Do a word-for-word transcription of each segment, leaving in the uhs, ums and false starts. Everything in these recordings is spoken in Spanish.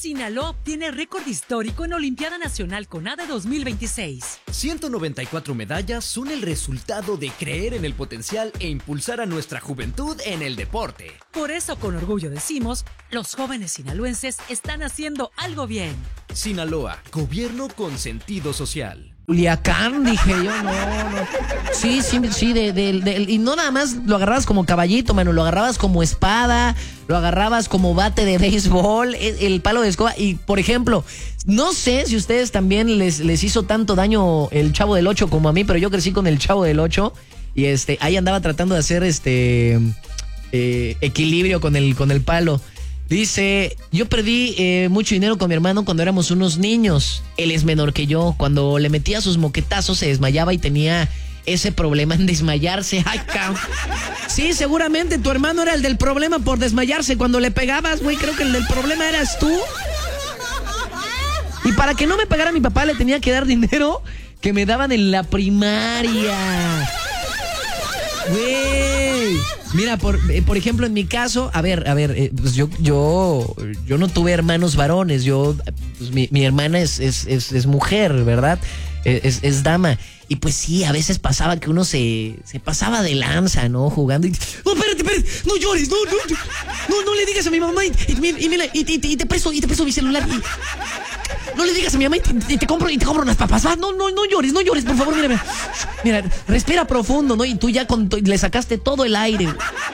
Sinaloa obtiene récord histórico en Olimpiada Nacional CONADE dos mil veintiséis. ciento noventa y cuatro medallas son el resultado de creer en el potencial e impulsar a nuestra juventud en el deporte. Por eso, con orgullo decimos, los jóvenes sinaloenses están haciendo algo bien. Sinaloa, gobierno con sentido social. Culiacán, dije yo, no, no. Sí, sí, sí, de, de, de, y no nada más lo agarrabas como caballito, mano, lo agarrabas como espada, lo agarrabas como bate de béisbol, el, el palo de escoba. Y, por ejemplo, no sé si ustedes también les, les hizo tanto daño el Chavo del Ocho como a mí, pero yo crecí con el Chavo del Ocho y este, ahí andaba tratando de hacer este eh, equilibrio con el, con el palo. Dice, yo perdí eh, mucho dinero con mi hermano cuando éramos unos niños. Él es menor que yo. Cuando le metía sus moquetazos se desmayaba y tenía ese problema en desmayarse. Ay, cabrón. Sí, seguramente tu hermano era el del problema por desmayarse cuando le pegabas, güey. Creo que el del problema eras tú. Y para que no me pagara mi papá le tenía que dar dinero que me daban en la primaria. Güey. Mira, por, eh, por ejemplo, en mi caso, a ver, a ver, eh, pues yo, yo, yo no tuve hermanos varones, yo, pues mi, mi hermana es, es, es, es mujer, ¿verdad? Es, es dama. Y pues sí, a veces pasaba que uno se, se pasaba de lanza, ¿no? Jugando y... No, espérate, espérate, no llores, no, no, no, no le digas a mi mamá y, y, y, mira, y, y, y te presto, y te presto mi celular y... No le digas a mi mamá y te, y te compro y te compro unas papas. Va, no, no, no llores, no llores, por favor, mira, mira. Mira, respira profundo, ¿no? Y tú ya con, le sacaste todo el aire.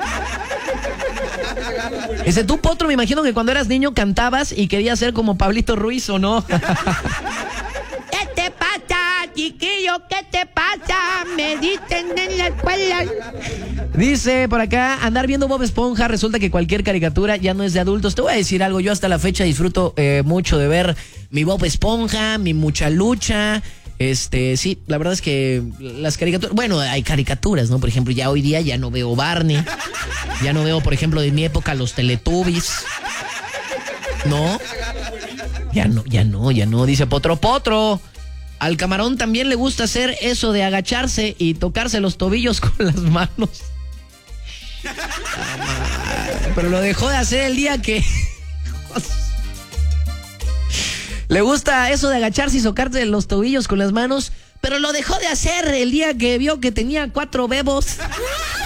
Ese tú, Potro, me imagino que cuando eras niño cantabas y querías ser como Pablito Ruiz, ¿o no? ¿Qué te pasa, chiquillo? ¿Qué te pasa? Me dicen en la escuela. Dice por acá, andar viendo Bob Esponja, resulta que cualquier caricatura ya no es de adultos. Te voy a decir algo, yo hasta la fecha disfruto eh, mucho de ver mi Bob Esponja, mi Mucha Lucha. Este, sí, la verdad es que las caricaturas, bueno, hay caricaturas, ¿no? Por ejemplo, ya hoy día ya no veo Barney, ya no veo, por ejemplo, de mi época los Teletubbies, ¿no? Ya no, ya no, ya no, dice Potro Potro. Al camarón también le gusta hacer eso de agacharse y tocarse los tobillos con las manos. Pero lo dejó de hacer el día que... Le gusta eso de agacharse y tocarse los tobillos con las manos, pero lo dejó de hacer el día que vio que tenía cuatro bebos.